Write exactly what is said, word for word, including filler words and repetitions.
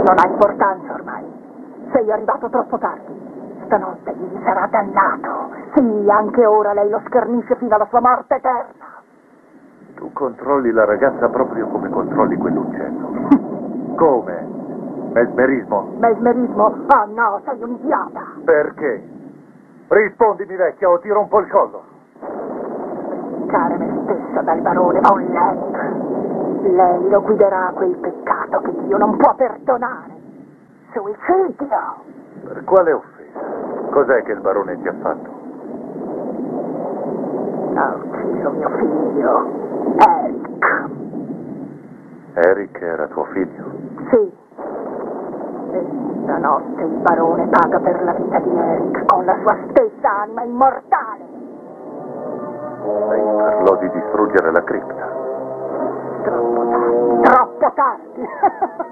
Non ha importanza ormai. Sei arrivato troppo tardi. Stanotte gli sarà dannato. Sì, anche ora lei lo schernisce fino alla sua morte eterna. Tu controlli la ragazza proprio come controlli quell'uccello. Come? Mesmerismo? Mesmerismo? Oh no, sei un idiota. Perché? Rispondimi, vecchia, o ti rompo il collo. Vendicare me stessa dal barone von Lenk. Lei lo guiderà a quel peccato che Dio non può perdonare. Suicidio! Per quale offesa? Cos'è che il barone ti ha fatto? Ha ucciso mio figlio, Eric. Eric era tuo figlio? Sì. E stanotte il barone paga per la vita di Eric con la sua stessa anima immortale. Lei parlò di distruggere la cripta. Troppo tardi, troppo tardi.